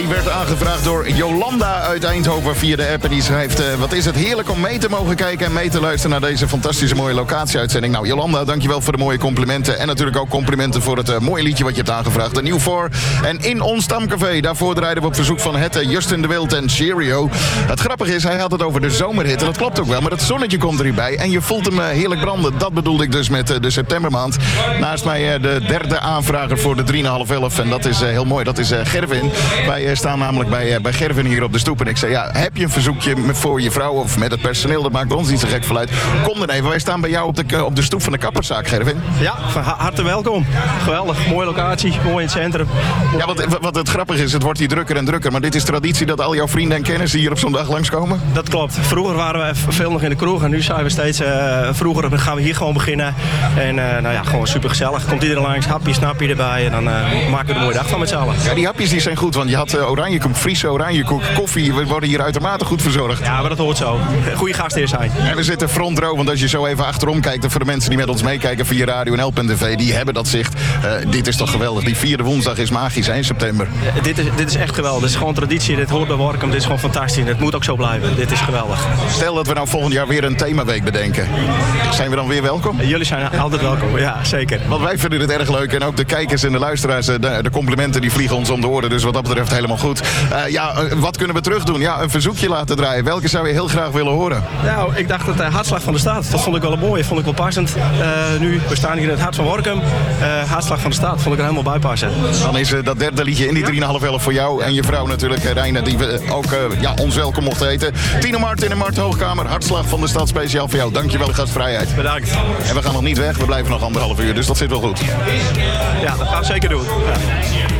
die werd aangevraagd door Jolanda uit Eindhoven via de app. En die schrijft, wat is het heerlijk om mee te mogen kijken en mee te luisteren naar deze fantastische mooie locatieuitzending. Nou, Jolanda, dankjewel voor de mooie complimenten. En natuurlijk ook complimenten voor het mooie liedje wat je hebt aangevraagd. De New 4. En in ons stamcafé, daarvoor draaiden we op verzoek van Hette, Justin de Wild en Cheerio. Het grappige is, hij had het over de zomerhit. En dat klopt ook wel, maar het zonnetje komt er hierbij. En je voelt hem heerlijk branden. Dat bedoelde ik dus met de septembermaand. Naast mij de derde aanvrager voor de 3,5-11. En dat is heel mooi. Dat is Gervin. Wij staan namelijk bij Gervin hier op de stoep. En ik zei, ja, heb je een verzoekje voor je vrouw of met het personeel? Dat maakt ons niet zo gek veel uit. Kom dan even. Wij staan bij jou op de stoep van de kapperszaak, Gervin. Ja, van harte welkom. Geweldig. Mooie locatie. Mooi in het centrum. Ja, wat het grappige is, het wordt hier drukker en drukker. Maar dit is traditie dat al jouw vrienden en kennissen hier op zo'n dag langskomen? Dat klopt. Vroeger waren we veel nog in de kroeg. En nu zijn we steeds... vroeger gaan we hier gewoon beginnen. En nou ja, gewoon super gezellig. Komt iedereen langs, hapje, snapje erbij. En dan maken we er een mooie dag van met z'n allen. Ja, die hapjes die zijn goed. Want je had oranjekoek, Friese oranjekoek, koffie. We worden hier uitermate goed verzorgd. Ja, maar dat hoort zo. Goeie gastheer zijn. En we zitten front row. Want als je zo even achterom kijkt... en voor de mensen die met ons meekijken via radio en Help.tv... die hebben dat zicht. Dit is toch geweldig. Die vierde woensdag is magisch, in september. Dit is echt geweldig. Dit is gewoon traditie. Dit hoort bij Workum. Dit is gewoon fantastisch. Het moet ook zo blijven. Dit is geweldig. Stel dat we nou volgend jaar weer een themaweek bedenken. Zijn we dan weer welkom? Jullie zijn altijd welkom. Ja, zeker. Want wij vinden het erg leuk. En ook de kijkers en de luisteraars. De complimenten die vliegen ons om de oren. Dus wat dat betreft helemaal goed. Wat kunnen we terug doen? Ja, een verzoekje laten draaien. Welke zou je heel graag willen horen? Nou, ik dacht dat Hartslag van de Staat. Dat vond ik wel een mooie. Vond ik wel passend. Nu, we staan hier in het hart van Workum. Hartslag van de Staat vond ik er helemaal bij passen. Dan is dat derde liedje in die 3,5-11 voor jou. En je vrouw natuurlijk, Reine, die we ook ons welkom mochten heten. Tino Martin en Mart Hoogkamer. Hartslag van de Stad speciaal voor jou. Dankjewel, gastvrijheid. Bedankt. En we gaan nog niet weg. We blijven nog 1,5 uur. Dus dat zit wel goed. Ja, dat gaan we zeker doen. Ja.